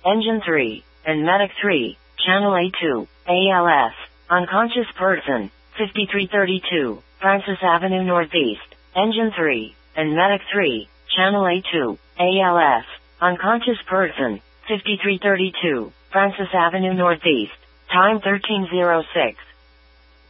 Engine 3, and Medic 3, Channel A2, ALS, unconscious person, 5332, Francis Avenue Northeast, Engine 3, and Medic 3, Channel A2, ALS, unconscious person, 5332, Francis Avenue Northeast, time 1306.